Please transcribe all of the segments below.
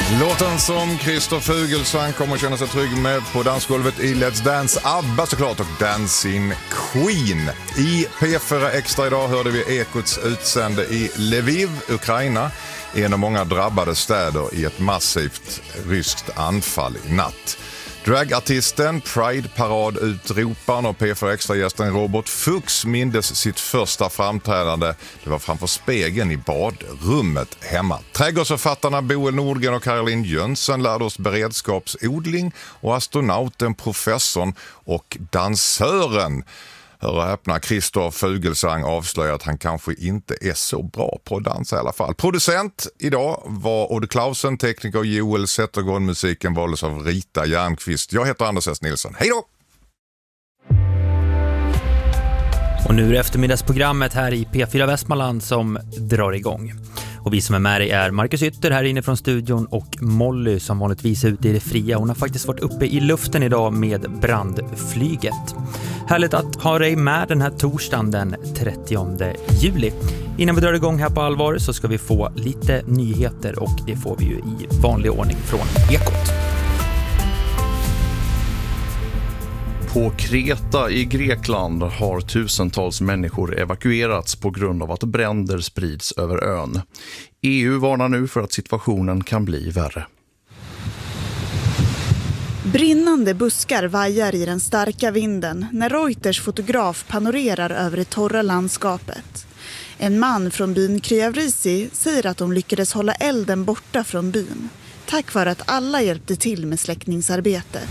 Låten som Christer Fuglesang kommer att känna sig trygg med på dansgolvet i Let's Dance, ABBA såklart, och Dancing Queen. I P4 Extra idag hörde vi Ekots utsände i Lviv, Ukraina, en av många drabbade städer i ett massivt ryskt anfall i natt. Dragartisten, Pride-parad-utroparen och P4 Extra-gästen Robert Fuchs mindes sitt första framträdande. Det var framför spegeln i badrummet hemma. Trädgårdsförfattarna Boel Nordgren och Caroline Jönsson lärde oss beredskapsodling, och astronauten, professorn och dansören, hör och häpna, Christer Fuglesang avslöjar att han kanske inte är så bra på att dansa i alla fall. Producent idag var Odd Klausen, tekniker Joel Zettergård, musiken valdes av Rita Järnqvist. Jag heter Anders S. Nilsson. Hej då! Och nu är eftermiddagsprogrammet här i P4 Västmanland som drar igång. Och vi som är med är Marcus Ytter här inne från studion och Molly som vanligtvis är ute i det fria. Hon har faktiskt varit uppe i luften idag med brandflyget. Härligt att ha dig med den här torsdagen den 30 juli. Innan vi drar igång här på allvar så ska vi få lite nyheter, och det får vi ju i vanlig ordning från Ekot. På Kreta i Grekland har tusentals människor evakuerats på grund av att bränder sprids över ön. EU varnar nu för att situationen kan bli värre. Brinnande buskar vajar i den starka vinden när Reuters fotograf panorerar över det torra landskapet. En man från byn Kryavrisi säger att de lyckades hålla elden borta från byn, tack vare att alla hjälpte till med släckningsarbetet.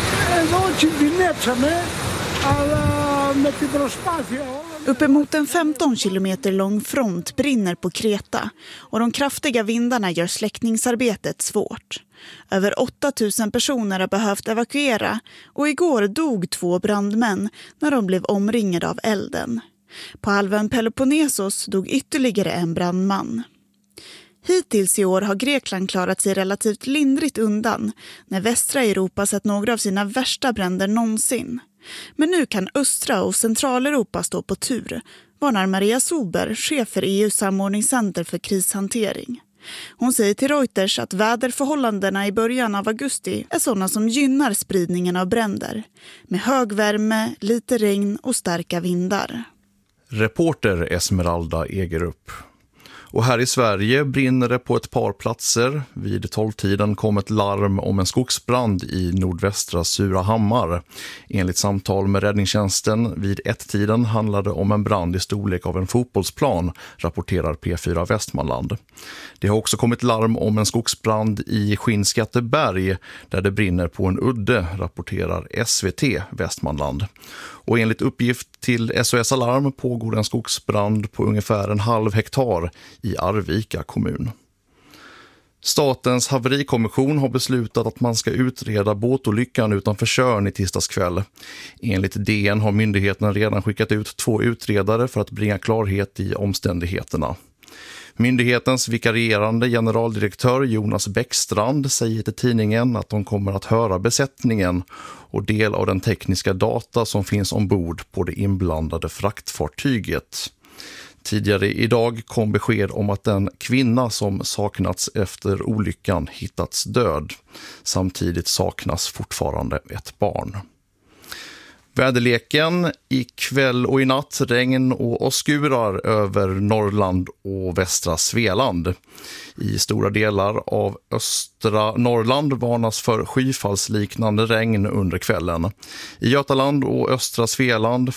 Uppemot en 15 kilometer lång front brinner på Kreta, och de kraftiga vindarna gör släckningsarbetet svårt. Över 8000 personer har behövt evakuera, och igår dog 2 brandmän när de blev omringade av elden. På halvön Peloponnesos dog ytterligare en brandman. Hittills i år har Grekland klarat sig relativt lindrigt undan när västra Europa sett några av sina värsta bränder någonsin. Men nu kan östra och Centraleuropa stå på tur, varnar Maria Sober, chef för EU:s samordningscenter för krishantering. Hon säger till Reuters att väderförhållandena i början av augusti är sådana som gynnar spridningen av bränder, med hög värme, lite regn och starka vindar. Reporter Esmeralda Egerup. Och här i Sverige brinner det på ett par platser. Vid 12-tiden kom ett larm om en skogsbrand i nordvästra Surahammar. Enligt samtal med räddningstjänsten vid 1-tiden handlade om en brand i storlek av en fotbollsplan, rapporterar P4 Västmanland. Det har också kommit larm om en skogsbrand i Skinnskatteberg där det brinner på en udde, rapporterar SVT Västmanland. Och enligt uppgift till SOS Alarm pågår en skogsbrand på ungefär 0,5 hektar i Arvika kommun. Statens haverikommission har beslutat att man ska utreda båtolyckan utanför Tjörn i tisdagskväll. Enligt DN har myndigheten redan skickat ut 2 utredare för att bringa klarhet i omständigheterna. Myndighetens vikarierande generaldirektör Jonas Bäckstrand säger till tidningen att de kommer att höra besättningen och del av den tekniska data som finns ombord på det inblandade fraktfartyget. Tidigare idag kom besked om att den kvinna som saknats efter olyckan hittats död. Samtidigt saknas fortfarande ett barn. Väderleken: i kväll och i natt regn och åskurar över Norrland och västra Svealand. I stora delar av östra Norrland varnas för skyfallsliknande regn under kvällen. I Götaland och östra Svealand